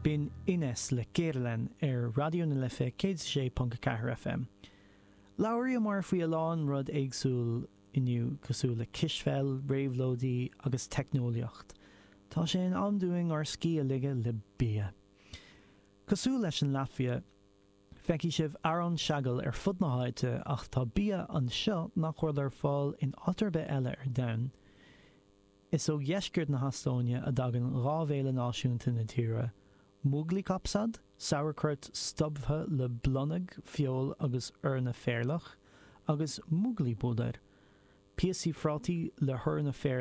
Bín Ines le Géirlen Radio na Lifa 106.4 FM. Laurí mar faoi lán rud éagsúil inniu cosú le kisfel, réimhlódaí agus technoliacht. Tá sé an amdúing ar scí a lige le bia. Cosú leis an Latvia, feici sibh Aron Shagal fud na háite ach tá bia an seo nach chuir ar fáil in otarbe eile dain. Is ó dheisgurt na Hastónia a dagan rábhéile náisiúnta na tíre, Múglaí capsad, sauerkraut stubtha le blonnig, fiol agus na féirlach, agus múglaí bódair. Píosaí frátaí le thur na féirlach